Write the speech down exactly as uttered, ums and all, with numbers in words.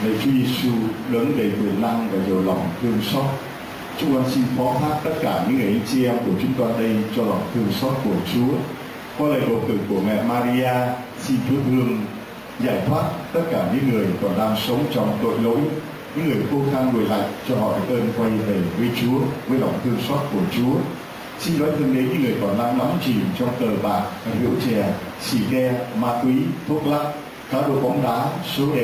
Lạy Chúa Giêsu lớn đầy quyền năng và giàu lòng thương xót, chúng con xin phó thác tất cả những người anh chị em của chúng con đây cho lòng thương xót của Chúa. Qua lời cầu cử của mẹ Maria, xin Chúa thương giải thoát tất cả những người còn đang sống trong tội lỗi, những người khô khan nguội lạnh, cho họ được ơn quay về với Chúa với lòng thương xót của Chúa. Xin nói thương đến những người còn đang đắm chìm trong cờ bạc, rượu chè, xì ke, ma túy, thuốc lắc, cá độ bóng đá, số đề.